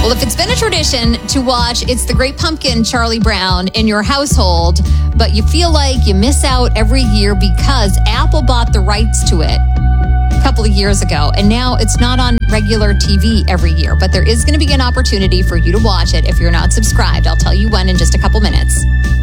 Well, if it's been a tradition to watch It's the Great Pumpkin, Charlie Brown, in your household, but you feel like you miss out every year because Apple bought the rights to it a couple of years ago, and now it's not on regular TV every year, but there is going to be an opportunity for you to watch it if you're not subscribed. I'll tell you when in just a couple minutes.